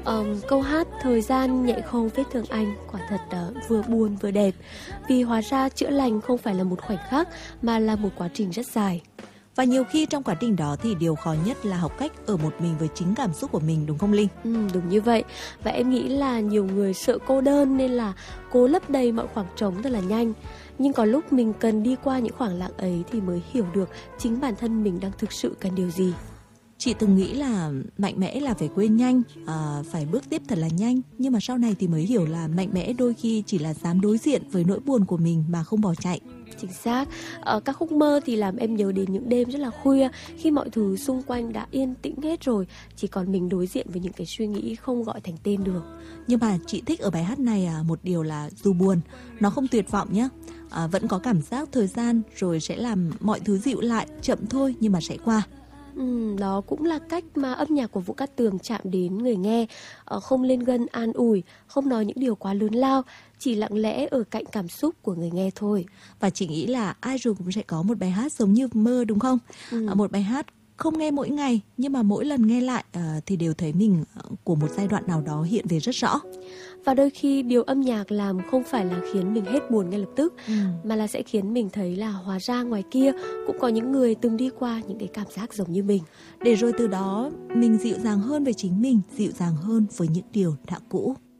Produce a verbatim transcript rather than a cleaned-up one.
Um, câu hát thời gian nhẹ khâu vết thương anh quả thật uh, vừa buồn vừa đẹp, vì hóa ra chữa lành không phải là một khoảnh khắc mà là một quá trình rất dài. Và nhiều khi trong quá trình đó thì điều khó nhất là học cách ở một mình với chính cảm xúc của mình, đúng không Linh? Ừ, đúng như vậy. Và em nghĩ là nhiều người sợ cô đơn nên là cố lấp đầy mọi khoảng trống thật là nhanh. Nhưng có lúc mình cần đi qua những khoảng lặng ấy thì mới hiểu được chính bản thân mình đang thực sự cần điều gì. Chị từng nghĩ là mạnh mẽ là phải quên nhanh, à, phải bước tiếp thật là nhanh. Nhưng mà sau này thì mới hiểu là mạnh mẽ đôi khi chỉ là dám đối diện với nỗi buồn của mình mà không bỏ chạy. Chính xác. Ở các khúc mơ thì làm em nhớ đến những đêm rất là khuya, khi mọi thứ xung quanh đã yên tĩnh hết rồi, chỉ còn mình đối diện với những cái suy nghĩ không gọi thành tên được. Nhưng mà chị thích ở bài hát này à, một điều là dù buồn, nó không tuyệt vọng nhé. À, vẫn có cảm giác thời gian rồi sẽ làm mọi thứ dịu lại, chậm thôi nhưng mà sẽ qua. Ừ, đó cũng là cách mà âm nhạc của Vũ Cát Tường chạm đến người nghe, ờ, không lên gân an ủi, không nói những điều quá lớn lao, chỉ lặng lẽ ở cạnh cảm xúc của người nghe thôi. Và chị nghĩ là ai rồi cũng sẽ có một bài hát giống như mơ, đúng không? Ừ. À, một bài hát không nghe mỗi ngày nhưng mà mỗi lần nghe lại à, thì đều thấy mình của một giai đoạn nào đó hiện về rất rõ. Và đôi khi điều âm nhạc làm không phải là khiến mình hết buồn ngay lập tức, ừ. mà là sẽ khiến mình thấy là hóa ra ngoài kia cũng có những người từng đi qua những cái cảm giác giống như mình. Để rồi từ đó mình dịu dàng hơn với chính mình, dịu dàng hơn với những điều đã cũ.